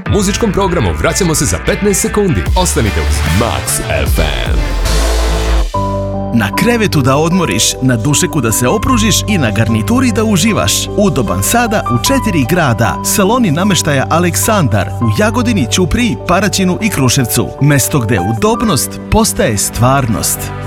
Muzičkom programu vraćamo se za 15 sekundi. Ostanite uz Max FM. Na krevetu da odmoriš, na dušeku da se opružiš i na garnituri da uživaš. Udoban sada u 4 grada. Saloni nameštaja Aleksandar u Jagodini, Ćupriji, Paraćinu i Kruševcu. Mesto gde udobnost postaje stvarnost.